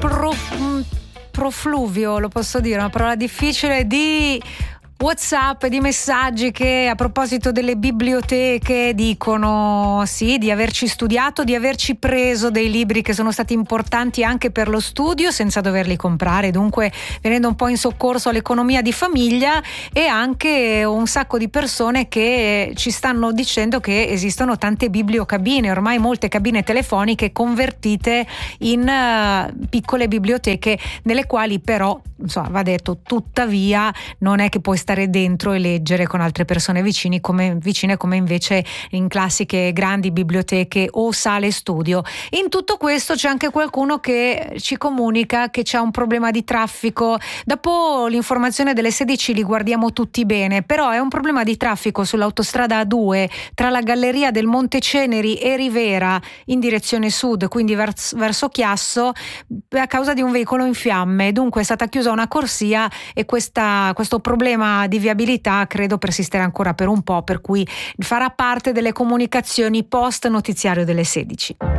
profluvio, lo posso dire, una parola difficile, di WhatsApp, di messaggi che a proposito delle biblioteche dicono sì, di averci studiato, di averci preso dei libri che sono stati importanti anche per lo studio senza doverli comprare, dunque venendo un po' in soccorso all'economia di famiglia, e anche un sacco di persone che ci stanno dicendo che esistono tante bibliocabine, ormai molte cabine telefoniche convertite in piccole biblioteche, nelle quali però, insomma, va detto, tuttavia non è che puoi stare dentro e leggere con altre persone vicine come invece in classiche grandi biblioteche o sale studio. In tutto questo c'è anche qualcuno che ci comunica che c'è un problema di traffico. Dopo l'informazione delle 16 li guardiamo tutti bene, però è un problema di traffico sull'autostrada A2 tra la galleria del Monte Ceneri e Rivera in direzione sud, quindi verso Chiasso, a causa di un veicolo in fiamme. Dunque è stata chiusa una corsia e questo problema di viabilità credo persisterà ancora per un po', per cui farà parte delle comunicazioni post notiziario delle 16.